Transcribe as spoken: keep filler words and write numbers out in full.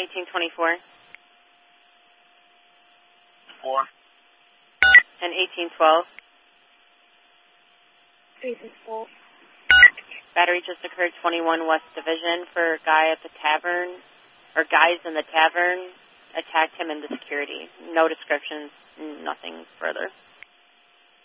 eighteen twenty-four. Four. And eighteen twelve. eighteen twelve. Battery just occurred, twenty-one West Division, for a guy at the tavern, or guys in the tavern attacked him into security. No descriptions, nothing further.